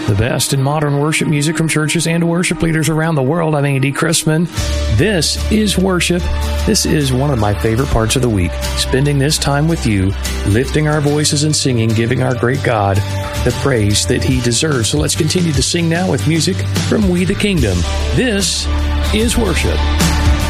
The best in modern worship music from churches and worship leaders around the world. I'm Andy Chrisman. This is worship. This is one of my favorite parts of the week, spending this time with you, lifting our voices and singing, giving our great God the praise that He deserves. So let's continue to sing now with music from We the Kingdom. This is worship.